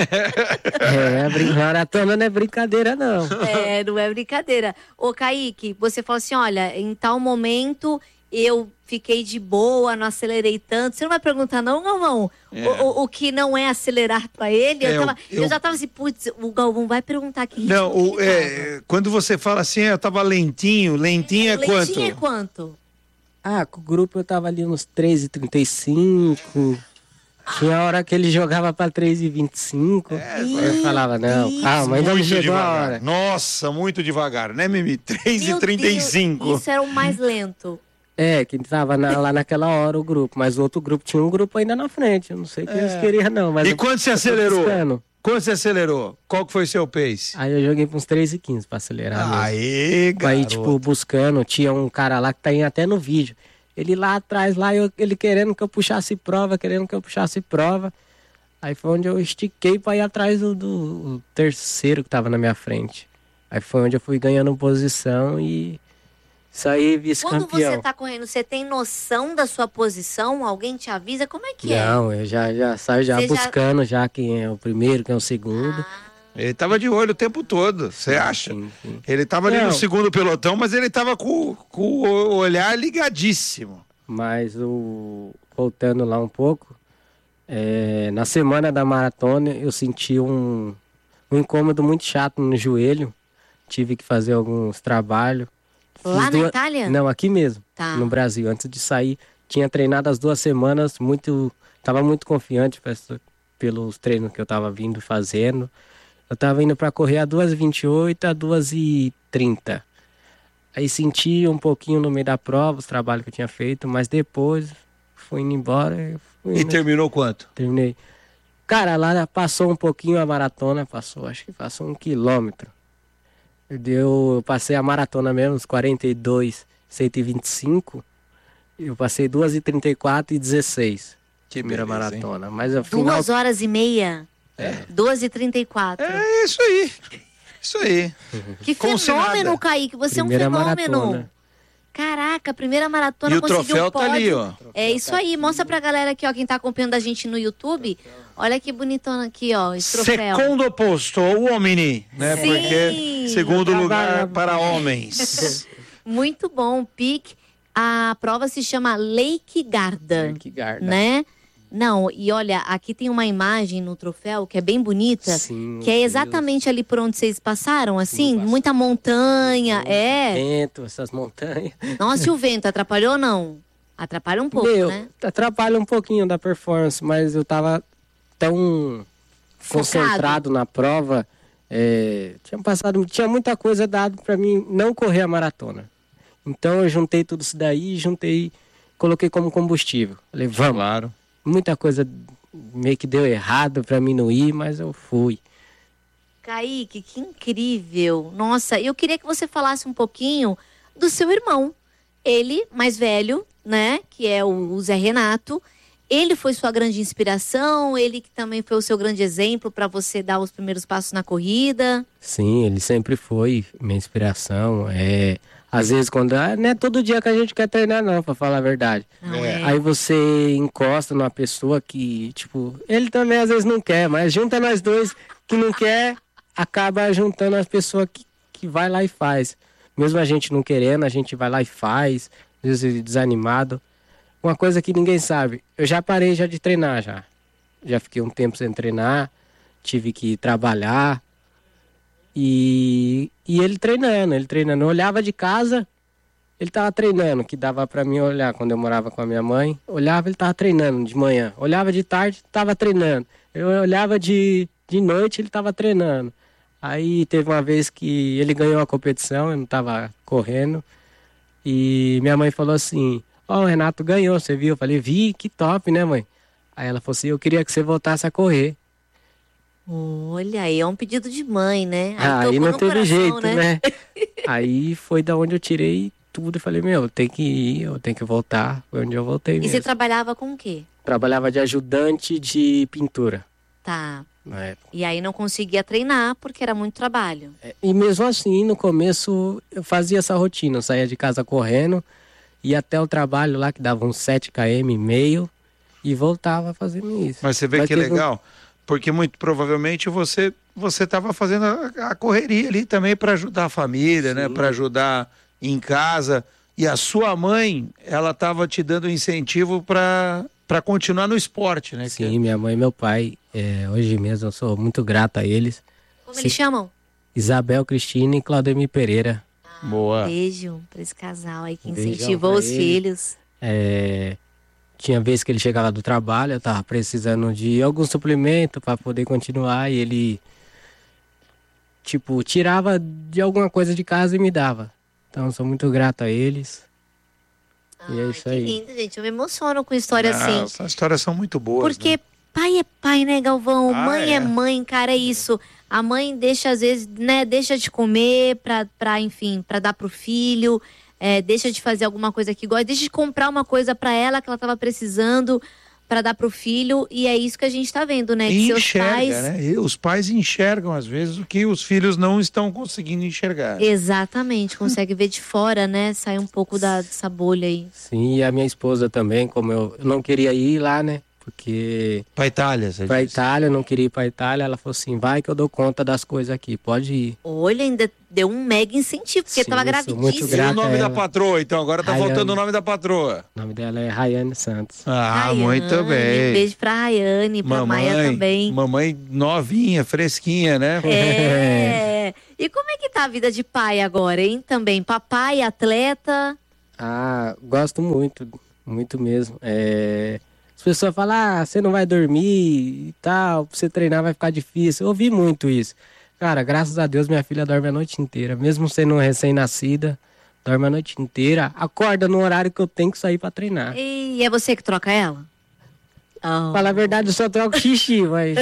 Maratona não é brincadeira, não. Não é brincadeira. Ô, Kaique, você falou assim, olha, em tal momento eu fiquei de boa, não acelerei tanto. Você não vai perguntar não, Galvão? O que não é acelerar pra ele? Eu já tava assim, putz, o Galvão vai perguntar aqui. Não, quando você fala assim, eu tava lentinho é quanto? Lentinho é quanto? Com o grupo eu tava ali uns 3:35. Tinha hora que ele jogava pra 3:25. Eu falava, não, calma, ainda não chegou a hora. Nossa, muito devagar, né, Mimi? 3:35. Isso era o mais lento. Que tava lá naquela hora o grupo, mas o outro grupo tinha um grupo ainda na frente, eu não sei o que eles queriam não. Mas e quando você acelerou? Quando você acelerou? Qual que foi seu pace? Aí eu joguei pra uns 3:15 pra acelerar. Aê, garoto. Aí, buscando, tinha um cara lá que tá indo até no vídeo. Ele lá atrás, ele querendo que eu puxasse prova. Aí foi onde eu estiquei pra ir atrás do terceiro que tava na minha frente. Aí foi onde eu fui ganhando posição e saí vice-campeão. Quando você tá correndo, você tem noção da sua posição? Alguém te avisa? Como é que é? Não, eu já saio buscando já quem é o primeiro, quem é o segundo. Ele tava de olho o tempo todo, você acha? Sim. Ele tava ali no segundo pelotão, mas ele tava com o olhar ligadíssimo. Mas voltando lá um pouco, Na semana da maratona eu senti um incômodo muito chato no joelho. Tive que fazer alguns trabalhos. Lá na Itália? Não, aqui mesmo, Tá. no Brasil. Antes de sair, tinha treinado as 2 semanas, tava muito confiante pelos treinos que eu tava vindo fazendo. Eu tava indo para correr a 2h28, a 2h30. Aí senti um pouquinho no meio da prova, os trabalhos que eu tinha feito, mas depois fui indo embora. E terminou quanto? Terminei. Cara, lá passou um pouquinho a maratona, acho que passou 1 quilômetro. Eu passei a maratona mesmo, uns 42, 125. Eu passei 2h34 e 16. Que primeira beleza, maratona. Mas afinal... 2h30. 2h34. É isso aí. Isso aí. Que Consignada. fenômeno, Kaique. Você Primeira é um fenômeno. maratona. Caraca, primeira maratona E o conseguiu troféu tá pódio. ali, ó. É isso aí. Mostra pra galera aqui, ó, quem tá acompanhando a gente no YouTube. Olha que bonitona aqui, ó, esse troféu. Segundo posto, o Omni, né? Sim. Porque segundo lugar para homens. Muito bom, Pique. A prova se chama Lake Garda, Que garda. né? Não, e olha, aqui tem uma imagem no troféu que é bem bonita, Sim, que é exatamente ali por onde vocês passaram, assim, muita montanha, Vento, essas montanhas. Nossa, e o vento atrapalhou ou não? Atrapalha um pouco, né? Atrapalha um pouquinho da performance, mas eu tava tão concentrado na prova. Tinha muita coisa dado pra mim não correr a maratona. Então eu juntei tudo isso daí, coloquei como combustível. Falei, vamos. Claro. Muita coisa meio que deu errado pra mim não ir, mas eu fui. Kaique, que incrível. Nossa, eu queria que você falasse um pouquinho do seu irmão. Ele, mais velho, né, que é o Zé Renato. Ele foi sua grande inspiração, ele que também foi o seu grande exemplo para você dar os primeiros passos na corrida. Sim, ele sempre foi minha inspiração. Às vezes, não é todo dia que a gente quer treinar, não, pra falar a verdade. Não Aí você encosta numa pessoa que, tipo, ele também às vezes não quer, mas junta nós dois que não quer, acaba juntando as pessoas que vai lá e faz. Mesmo a gente não querendo, a gente vai lá e faz, às vezes desanimado. Uma coisa que ninguém sabe, eu já parei de treinar já. Já fiquei um tempo sem treinar, tive que trabalhar. E ele treinando. Eu olhava de casa, ele tava treinando, que dava pra mim olhar quando eu morava com a minha mãe. Olhava, ele tava treinando de manhã. Olhava de tarde, tava treinando. Eu olhava de noite, ele tava treinando. Aí teve uma vez que ele ganhou a competição, eu não tava correndo. E minha mãe falou assim, o Renato ganhou, você viu? Eu falei, vi, que top, né, mãe? Aí ela falou assim, eu queria que você voltasse a correr. Olha, aí é um pedido de mãe, né? Aí tocou não no teve coração, jeito, né? Aí foi da onde eu tirei tudo e falei, eu tenho que ir, eu tenho que voltar. Foi onde eu voltei E mesmo. você trabalhava com o quê? Trabalhava de ajudante de pintura Tá. na época. E aí não conseguia treinar porque era muito trabalho. E mesmo assim, no começo, eu fazia essa rotina. Eu saía de casa correndo, ia até o trabalho lá, que dava uns 7 km e meio, e voltava fazendo isso. Mas você vê que é legal, porque muito provavelmente você estava fazendo a correria ali também para ajudar a família, né? Para ajudar em casa. E a sua mãe, ela estava te dando incentivo para continuar no esporte, né? Sim, minha mãe e meu pai, hoje mesmo eu sou muito grato a eles. Como eles chamam? Isabel Cristina e Claudemir Pereira. Boa. Beijo pra esse casal aí que Beijão incentivou pra os ele. filhos. Tinha vez que ele chegava do trabalho, eu tava precisando de algum suplemento para poder continuar, e ele, tipo, tirava de alguma coisa de casa e me dava. Então, eu sou muito grato a eles. E é isso Que aí. lindo, gente. Eu me emociono com história assim. Essas histórias são muito boas. Porque né? pai é pai, né, Galvão? Mãe é. é mãe, cara, é isso. A mãe deixa, às vezes, né, deixa de comer enfim, pra dar pro filho. Deixa de fazer alguma coisa que gosta, deixa de comprar uma coisa pra ela que ela tava precisando pra dar pro filho, e é isso que a gente tá vendo, né? Que seus Enxerga, pais... né? E os pais enxergam, às vezes, o que os filhos não estão conseguindo enxergar. Exatamente, consegue ver de fora, né? Sai um pouco dessa bolha aí. Sim, e a minha esposa também, como eu não queria ir lá, né? porque... Pra Itália, você Pra disse. Itália, eu não queria ir pra Itália. Ela falou assim, vai que eu dou conta das coisas aqui, pode ir. Olha, ainda deu um mega incentivo, porque Sim, tava eu sou muito E gravidíssima. o grato. nome a da ela. patroa, então? Agora tá Rayane. faltando o nome da patroa. O nome dela é Rayane Santos. Ah, Rayane, muito bem. Um beijo pra Rayane, pra Maia também. Mamãe novinha, fresquinha, né? É. E como é que tá a vida de pai agora, hein? Também, papai, atleta. Ah, gosto muito, muito mesmo. As pessoas falam, você não vai dormir e tal, pra você treinar vai ficar difícil. Eu ouvi muito isso. Cara, graças a Deus minha filha dorme a noite inteira, mesmo sendo recém-nascida, dorme a noite inteira, acorda no horário que eu tenho que sair pra treinar. E é você que troca ela? Oh. Falar a verdade, eu só troco xixi, mas...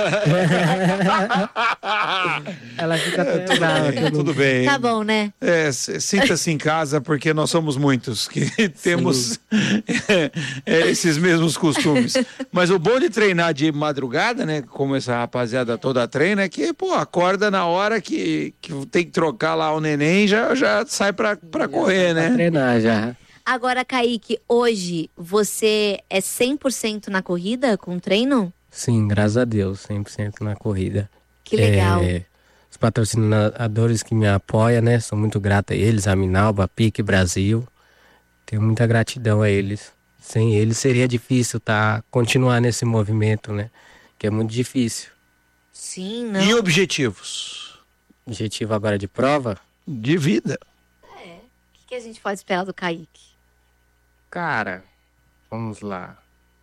Ela fica até brava. Tudo bem. Tá bom, né? Sinta-se em casa, porque nós somos muitos que temos esses mesmos costumes. Mas o bom de treinar de madrugada, né? Como essa rapaziada toda treina, é que, pô, acorda na hora que tem que trocar lá o neném, já sai pra correr, né? Pra treinar já. Agora, Kaique, hoje você é 100% na corrida com treino? Sim, graças a Deus, 100% na corrida. Que legal. Os patrocinadores que me apoiam, né? Sou muito grato a eles, a Minalba, a PIC Brasil. Tenho muita gratidão a eles. Sem eles seria difícil continuar nesse movimento, né? Que é muito difícil. Sim, não. E objetivos? Objetivo agora de prova? De vida. O que a gente pode esperar do Kaique? Cara, vamos lá.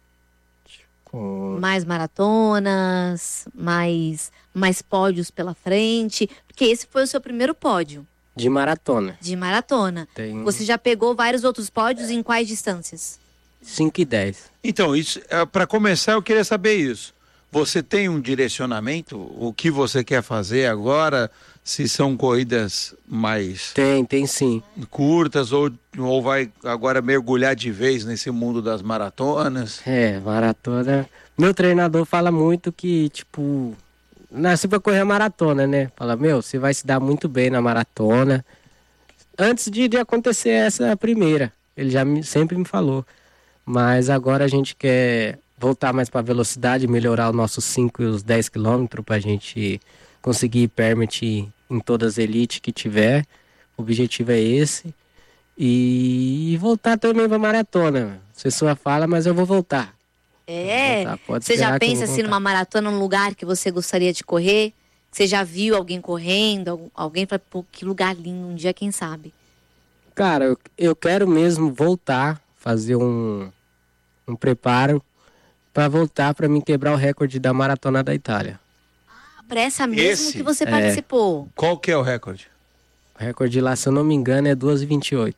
Mais maratonas, mais pódios pela frente, porque esse foi o seu primeiro pódio De maratona. de maratona. Tem Você já pegou vários outros pódios em quais distâncias? 5 e 10. Então, para começar, eu queria saber isso. Você tem um direcionamento? O que você quer fazer agora? Se são corridas mais Tem sim. curtas ou vai agora mergulhar de vez nesse mundo das maratonas? Maratona. Meu treinador fala muito que, tipo, nasci pra correr a maratona, né? Fala, você vai se dar muito bem na maratona. Antes de acontecer essa primeira. Ele sempre me falou. Mas agora a gente quer voltar mais pra velocidade, melhorar os nossos 5 e os 10 quilômetros pra gente conseguir permit em todas as elites que tiver. O objetivo é esse. E voltar também pra maratona. Você só fala, mas eu vou voltar. Você já pensa assim numa maratona, num lugar que você gostaria de correr? Você já viu alguém correndo? Alguém fala, pô, que lugar lindo, um dia quem sabe? Cara, eu quero mesmo voltar, fazer um preparo pra voltar pra mim quebrar o recorde da maratona da Itália. Pra essa mesmo Esse? que você participou. Qual que é o recorde? O recorde lá, se eu não me engano, é 2:28.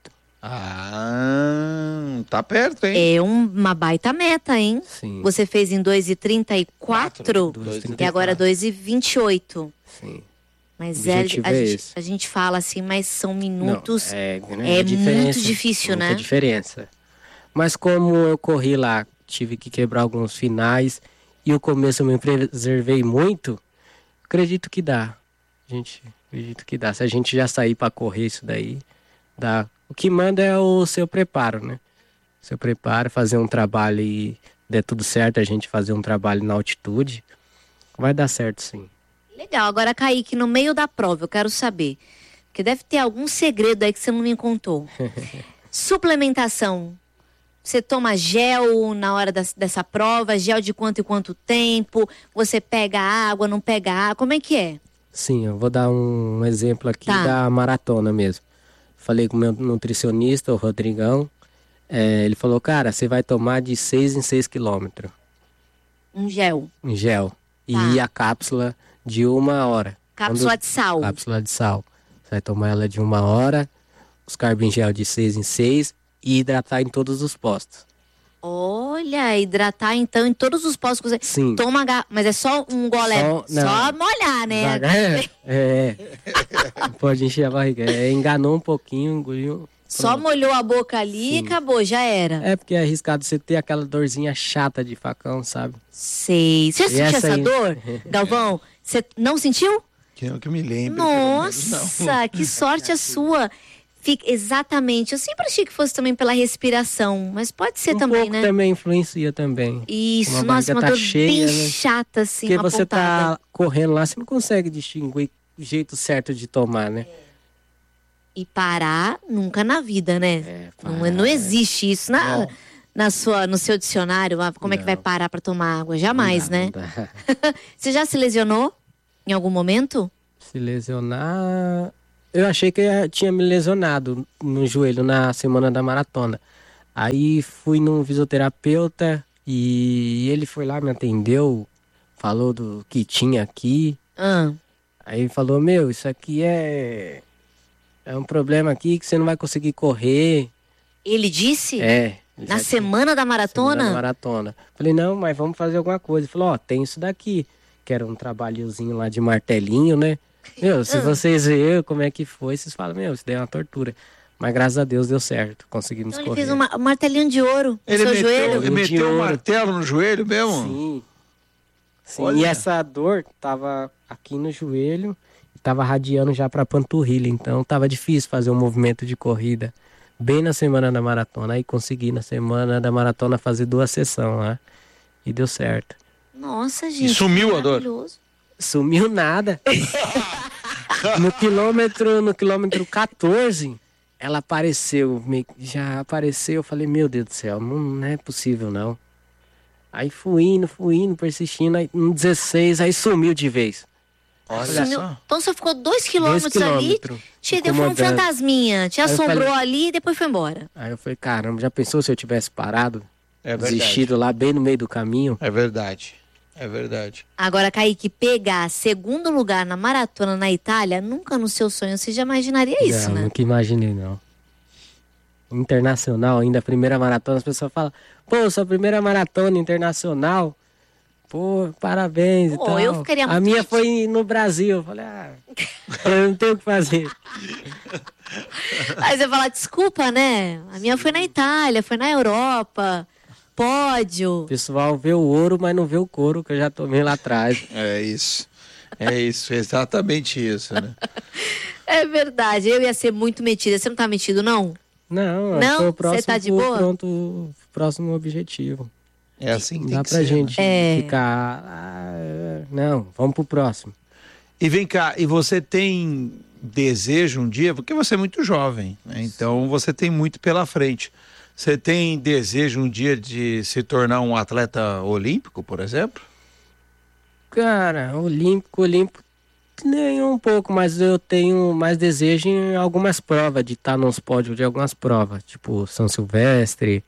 Tá perto, hein? É uma baita meta, hein? Sim. Você fez em 2:34 e agora 2:28. Sim. Mas O objetivo é esse. a gente fala assim, mas são minutos. Não, é diferença, muito difícil, muita né? diferença. Mas como eu corri lá, tive que quebrar alguns finais e o começo eu me preservei muito, acredito que dá. Acredito que dá. Se a gente já sair para correr isso daí, dá. O que manda é o seu preparo, né? Seu preparo, fazer um trabalho e der tudo certo, a gente fazer um trabalho na altitude, vai dar certo sim. Legal. Agora, Kaique, no meio da prova, eu quero saber, porque deve ter algum segredo aí que você não me contou. Suplementação. Você toma gel na hora dessa prova? Gel de quanto e quanto tempo? Você pega água, não pega água? Como é que é? Sim, eu vou dar um exemplo aqui da maratona mesmo. Falei com o meu nutricionista, o Rodrigão. Ele falou, cara, você vai tomar de 6 em 6 quilômetros. Um gel. Em gel. E a cápsula de 1 hora. Cápsula de sal. Cápsula de sal. Você vai tomar ela de 1 hora, os carbos em gel de 6 em 6 e hidratar em todos os postos. Olha, hidratar então em todos os postos que você Sim. toma, mas é só um gole, só molhar, né? Não pode encher a barriga. Enganou um pouquinho, engoliu. Só molhou a boca ali e acabou, já era. É porque é arriscado você ter aquela dorzinha chata de facão, sabe? Sei. Você sentiu essa dor, Galvão? Você não sentiu? Que eu me lembro. Nossa, que sorte a sua. Exatamente. Eu sempre achei que fosse também pela respiração, mas pode ser Um também, pouco né? também influencia também. Isso, Uma nossa, barriga uma tá dor cheia, bem né? chata, assim, Porque uma você pontada. tá correndo lá, você não consegue distinguir o jeito certo de tomar, né? E parar nunca na vida, né? Não existe isso no seu dicionário. Como é que vai Não. parar pra tomar água? Jamais, Não né? dá. Você já se lesionou em algum momento? Se lesionar... Eu achei que eu tinha me lesionado no joelho na semana da maratona. Aí fui num fisioterapeuta e ele foi lá, me atendeu, falou do que tinha aqui. Aí falou, isso aqui é um problema aqui que você não vai conseguir correr. Ele disse? É. Na semana da maratona? Semana da maratona. Falei, não, mas vamos fazer alguma coisa. Ele falou, tem isso daqui, que era um trabalhozinho lá de martelinho, né? Se vocês verem como é que foi, vocês falam, isso daí é uma tortura. Mas graças a Deus deu certo, conseguimos Então correr. ele fez um martelinho de ouro no seu joelho? Ele meteu um martelo no joelho mesmo? Sim. Olha. E essa dor tava aqui no joelho, tava radiando já pra panturrilha, então tava difícil fazer um movimento de corrida. Bem na semana da maratona, aí consegui na semana da maratona fazer 2 sessões lá, e deu certo. Nossa, gente. E sumiu a dor? Sumiu nada. No quilômetro 14, ela apareceu, já apareceu, eu falei, meu Deus do céu, não é possível não. Aí fui indo, persistindo, aí no 16, aí sumiu de vez. Olha só. Então você ficou 2 quilômetros ali, foi um fantasminha, te assombrou ali e depois foi embora. Aí eu falei, caramba, já pensou se eu tivesse parado? É verdade. Desistido lá bem no meio do caminho? É verdade. É verdade. Agora, Kaique, pegar segundo lugar na maratona na Itália, nunca no seu sonho você já imaginaria isso, não, né? Nunca imaginei, não. Internacional ainda, a primeira maratona, as pessoas falam, sua primeira maratona internacional, parabéns e tal. Eu ficaria muito A minha triste. foi no Brasil, eu falei, eu não tenho o que fazer. Aí você fala, desculpa, né? A minha foi na Itália, foi na Europa, pódio. O pessoal vê o ouro, mas não vê o couro que eu já tomei lá atrás. É isso, exatamente isso, né? É verdade, eu ia ser muito metida. Você não tá metido, não? Não, Você tá de boa? Pronto, próximo objetivo. É assim que Dá tem que pra ser, gente né? ficar... não, vamos pro próximo. E vem cá, e você tem desejo um dia, porque você é muito jovem, né? Então você tem muito pela frente. Você tem desejo um dia de se tornar um atleta olímpico, por exemplo? Cara, olímpico, nem um pouco, mas eu tenho mais desejo em algumas provas, de estar nos pódios de algumas provas, tipo São Silvestre,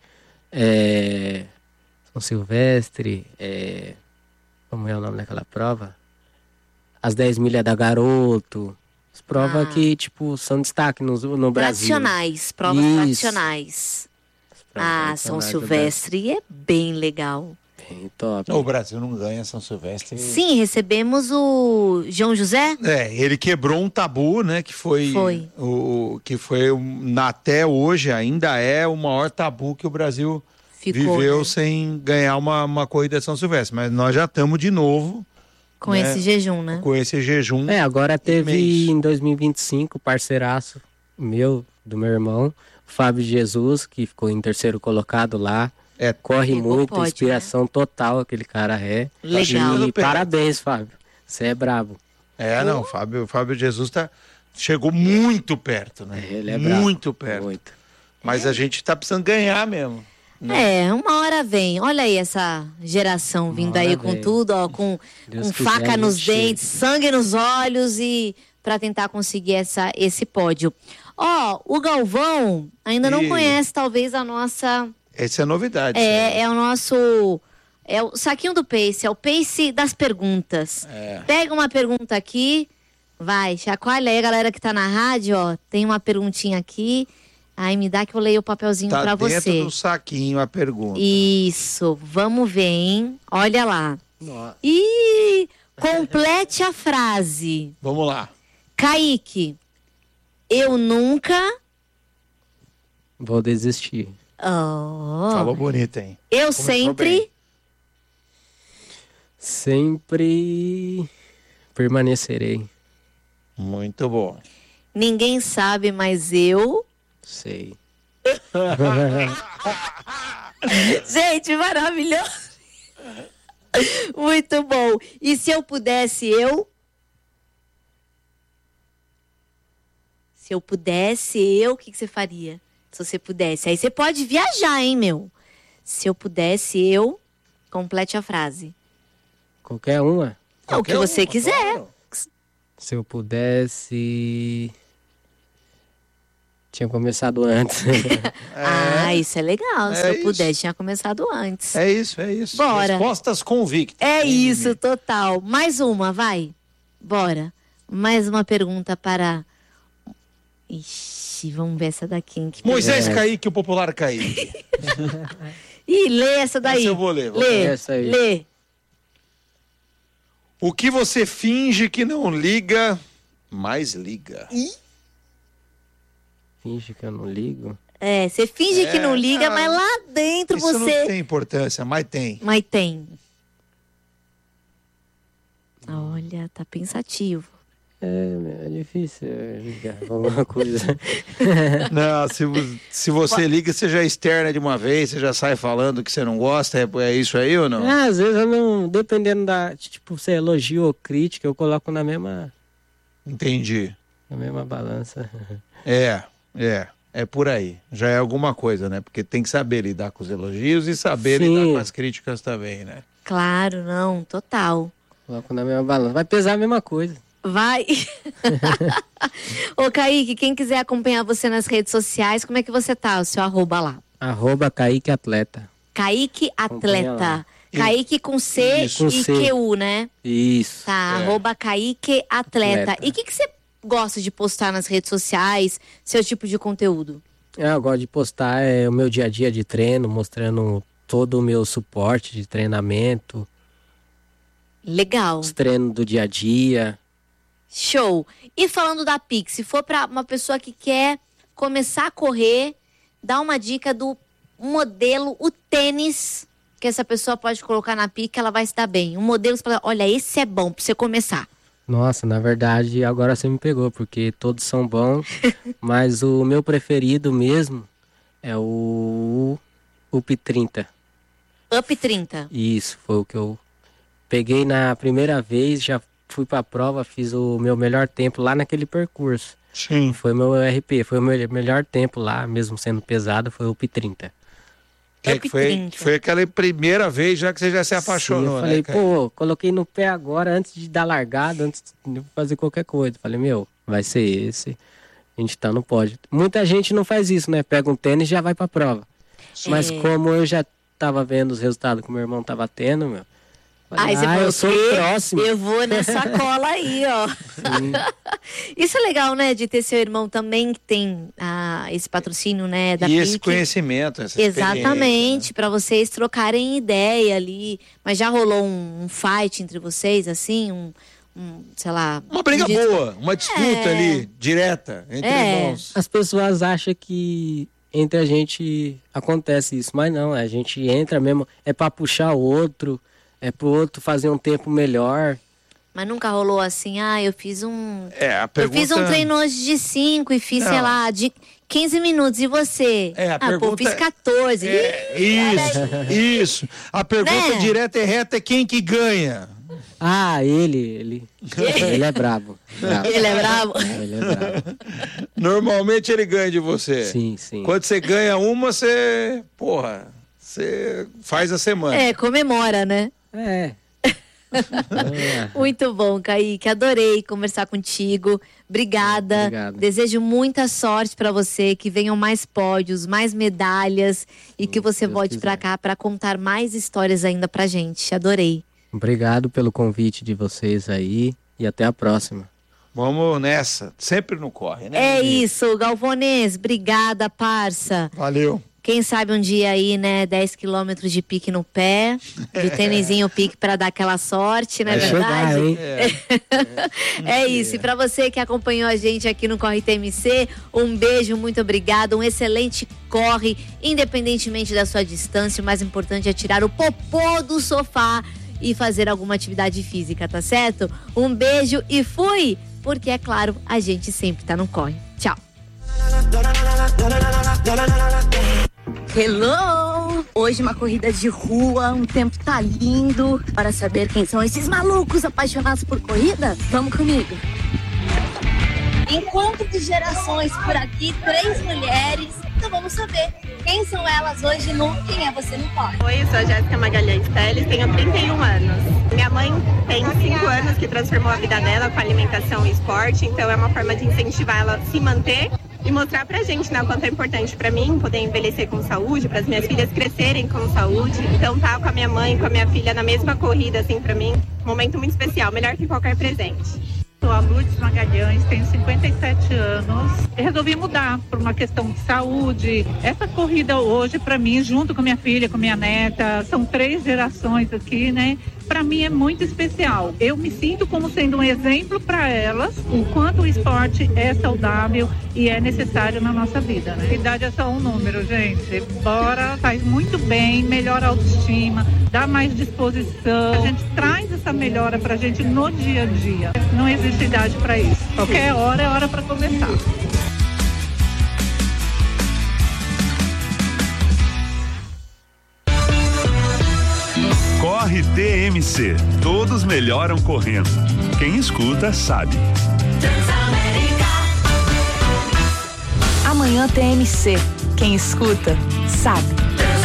como é o nome daquela prova? As 10 milhas da Garoto, as provas que, tipo, são destaque no Brasil. Tradicionais, provas Isso. tradicionais. São Silvestre é bem legal. Bem top. O Brasil não ganha São Silvestre. Sim, recebemos o João José. Ele quebrou um tabu, né? Que foi. Até hoje ainda é o maior tabu que o Brasil viveu, né? Sem ganhar uma corrida de São Silvestre. Mas nós já estamos de novo. Com esse jejum, né? Com esse jejum. Agora teve em 2025, parceiraço do meu irmão, Fábio Jesus, que ficou em 3º colocado lá. Corre muito, pódio, inspiração, né? Total, aquele cara é. Legal. E parabéns, Fábio. Você é brabo. Fábio Jesus chegou muito perto, né? Ele é muito brabo. Perto. Muito. Mas a gente tá precisando ganhar mesmo. Uma hora vem. Olha aí essa geração vindo aí com tudo, ó, com faca nos dentes, sangue nos olhos e para tentar conseguir esse pódio. O Galvão ainda não conhece talvez a nossa... Essa é a novidade. É o nosso... É o saquinho do Pace, é o Pace das perguntas. Pega uma pergunta aqui, vai, chacoalha aí a galera que tá na rádio, ó, tem uma perguntinha aqui... Aí me dá que eu leio o papelzinho pra você. Tá dentro do saquinho a pergunta. Isso, vamos ver, hein? Olha lá. Nossa. Complete a frase. Vamos lá. Kaique, eu nunca... Vou desistir. Falou bonito, hein? Eu sempre... Sempre permanecerei. Muito bom. Ninguém sabe, mas eu... Sei. Gente, maravilhoso. Muito bom. E se eu pudesse, eu? Se eu pudesse, o que você faria? Se você pudesse. Aí você pode viajar, hein, meu? Se eu pudesse, eu... Complete a frase. Qualquer uma? É o que você quiser. Se eu pudesse... Tinha começado antes. Isso é legal. Se eu pudesse, tinha começado antes. É isso. Bora. Respostas convictas. É isso, total. Mais uma, vai. Bora. Mais uma pergunta para... Ixi, vamos ver essa daqui. Hein? Moisés Kaique, o popular Kaique. Ih, lê essa daí. Essa eu vou ler. Lê, essa aí. lê. O que você finge que não liga, mais liga. Finge que eu não ligo? É, você finge que não liga, mas lá dentro Isso você... não tem importância, mas tem. Mas tem. Olha, tá pensativo. É difícil ligar alguma coisa. Não, se você liga, você já externa de uma vez, você já sai falando que você não gosta, é isso aí ou não? Às vezes eu não, dependendo da, tipo, se é elogio ou crítica, eu coloco na mesma... Entendi. Na mesma balança. É por aí. Já é alguma coisa, né? Porque tem que saber lidar com os elogios e saber lidar com as críticas também, né? Claro, não, total. Coloco na mesma balança. Vai pesar a mesma coisa. Vai. Ô, Kaique, quem quiser acompanhar você nas redes sociais, como é que você tá? O seu @lá. @Kaique Atleta. Kaique Atleta. Kaique com C Com e C. QU, né? Isso. Tá, @Kaique Atleta. E o que você gosta de postar nas redes sociais? Seu tipo de conteúdo? Eu gosto de postar o meu dia a dia de treino, mostrando todo o meu suporte de treinamento. Legal. Os treinos do dia a dia. Show. E falando da Pix, se for para uma pessoa que quer começar a correr, dá uma dica do modelo, o tênis que essa pessoa pode colocar na Pix, ela vai se dar bem. Um modelo que você fala, olha, esse é bom para você começar. Nossa, na verdade, agora você me pegou, porque todos são bons, mas o meu preferido mesmo é o UP 30. UP 30. Isso, foi o que eu peguei na primeira vez, já fui pra prova, fiz o meu melhor tempo lá naquele percurso. Sim. Foi o meu RP, foi o meu melhor tempo lá, mesmo sendo pesado, foi o UP 30. Foi aquela primeira vez já que você já se apaixonou, Sim, eu falei, né, cara? coloquei no pé agora, antes de dar largada, antes de fazer qualquer coisa. Falei, vai ser esse, a gente tá no pódio. Muita gente não faz isso, né? Pega um tênis e já vai pra prova. Mas como eu já tava vendo os resultados que o meu irmão tava tendo, falei, você falou, eu sou o próximo. Eu vou nessa cola aí, ó. Isso é legal, né? De ter seu irmão também que tem esse patrocínio, né? Da E esse PIC. conhecimento, essa Exatamente, para vocês trocarem ideia ali. Mas já rolou um fight entre vocês, assim? Sei lá... Uma briga boa, uma disputa ali, direta, entre irmãos. As pessoas acham que entre a gente acontece isso, mas não, a gente entra mesmo, é pra puxar o outro, é pro outro fazer um tempo melhor. Mas nunca rolou assim, eu fiz um... A pergunta... Eu fiz um treino hoje de 5 e fiz, sei lá, de 15 minutos. E você? A pergunta... eu fiz 14. Isso. A pergunta direta e reta é quem que ganha. Ele é brabo. Ele é brabo? Ele é brabo. Normalmente ele ganha de você. Sim. Quando você ganha uma, você faz a semana. Comemora, né? Muito bom, Kaique. Adorei conversar contigo. Obrigada. Obrigado. Desejo muita sorte para você, que venham mais pódios, mais medalhas e que você volte para cá para contar mais histórias ainda pra gente. Adorei. Obrigado pelo convite de vocês aí e até a próxima. Vamos nessa. Sempre no corre, né? É isso, Galvonês. Obrigada, parça. Valeu. Quem sabe um dia aí, né, 10 quilômetros de pique no pé, de tênisinho pique para dar aquela sorte, não é verdade? É isso. E para você que acompanhou a gente aqui no Corre TMC, um beijo, muito obrigado, um excelente corre, independentemente da sua distância. O mais importante é tirar o popô do sofá e fazer alguma atividade física, tá certo? Um beijo e fui! Porque, é claro, a gente sempre tá no corre. Tchau! Hello! Hoje uma corrida de rua, um tempo tá lindo. Para saber quem são esses malucos apaixonados por corrida, vamos comigo. Encontro de gerações por aqui, 3 mulheres. Então vamos saber quem são elas hoje no Quem é Você no Corre. Oi, eu sou a Jéssica Magalhães Teles, tenho 31 anos. Minha mãe tem 5 anos que transformou a vida dela com alimentação e esporte, então é uma forma de incentivar ela a se manter e mostrar pra gente, né, o quanto é importante pra mim poder envelhecer com saúde, para as minhas filhas crescerem com saúde. Então tá com a minha mãe, com a minha filha na mesma corrida, assim, pra mim, um momento muito especial, melhor que qualquer presente. Sou a Lourdes Magalhães, tenho 57 anos. Eu resolvi mudar por uma questão de saúde. Essa corrida hoje, para mim, junto com minha filha, com minha neta, são 3 gerações aqui, né? Para mim é muito especial. Eu me sinto como sendo um exemplo para elas, o quanto o esporte é saudável e é necessário na nossa vida, né? A idade é só um número, gente. Bora, faz muito bem, melhora a autoestima, dá mais disposição. A gente traz essa melhora pra gente no dia a dia. Não existe idade para isso. Qualquer hora é hora para começar. Corre TMC. Todos melhoram correndo. Quem escuta sabe. Amanhã TMC. Quem escuta sabe.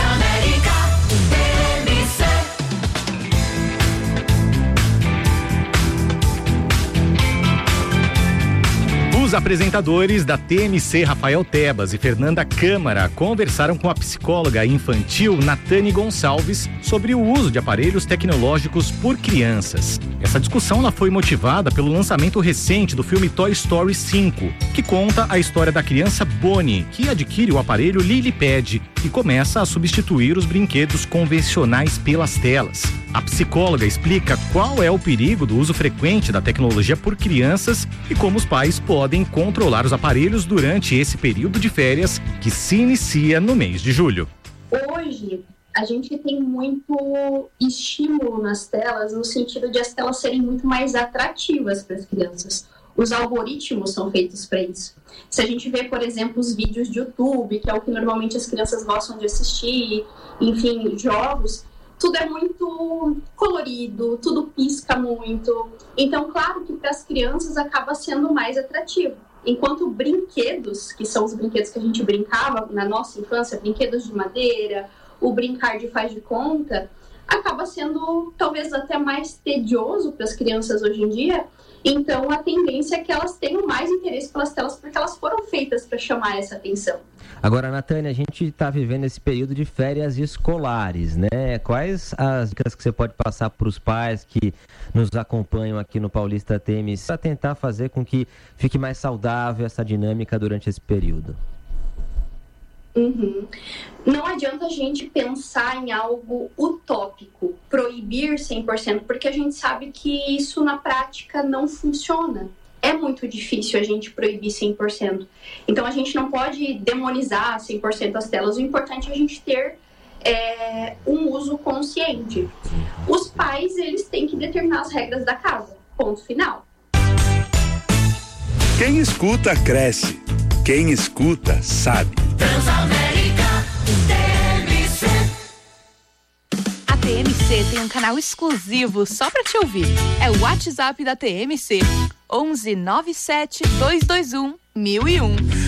Os apresentadores da TMC, Rafael Tebas e Fernanda Câmara, conversaram com a psicóloga infantil Natane Gonçalves sobre o uso de aparelhos tecnológicos por crianças. Essa discussão ela foi motivada pelo lançamento recente do filme Toy Story 5, que conta a história da criança Bonnie, que adquire o aparelho LilyPad e começa a substituir os brinquedos convencionais pelas telas. A psicóloga explica qual é o perigo do uso frequente da tecnologia por crianças e como os pais podem controlar os aparelhos durante esse período de férias que se inicia no mês de julho. Hoje, a gente tem muito estímulo nas telas, no sentido de as telas serem muito mais atrativas para as crianças. Os algoritmos são feitos para isso. Se a gente vê, por exemplo, os vídeos de YouTube, que é o que normalmente as crianças gostam de assistir, enfim, jogos, tudo é muito colorido, tudo pisca muito. Então, claro que para as crianças acaba sendo mais atrativo. Enquanto brinquedos, que são os brinquedos que a gente brincava na nossa infância, brinquedos de madeira, o brincar de faz de conta, acaba sendo talvez até mais tedioso para as crianças hoje em dia. Então, a tendência é que elas tenham mais interesse pelas telas, porque elas foram feitas para chamar essa atenção. Agora, Natane, a gente está vivendo esse período de férias escolares, né? Quais as dicas que você pode passar para os pais que nos acompanham aqui no Paulista TMC para tentar fazer com que fique mais saudável essa dinâmica durante esse período? Não adianta a gente pensar em algo utópico, proibir 100%, porque a gente sabe que isso na prática não funciona. É muito difícil a gente proibir 100%. Então a gente não pode demonizar 100% as telas. O importante é a gente ter um uso consciente. Os pais, eles têm que determinar as regras da casa. Ponto final. Quem escuta, cresce. Quem escuta, sabe. Transamérica TMC. A TMC tem um canal exclusivo só pra te ouvir. É o WhatsApp da TMC. 11 97 221 1001.